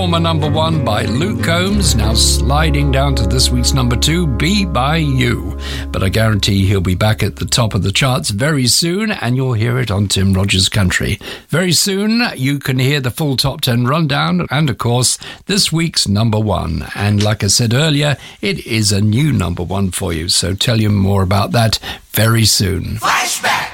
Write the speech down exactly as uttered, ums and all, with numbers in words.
Former number one by Luke Combs, now sliding down to this week's number two, Be By You. But I guarantee he'll be back at the top of the charts very soon, and you'll hear it on Tim Rogers Country. Very soon, you can hear the full top ten rundown, and of course, this week's number one. And like I said earlier, it is a new number one for you, so tell you more about that very soon. Flashback!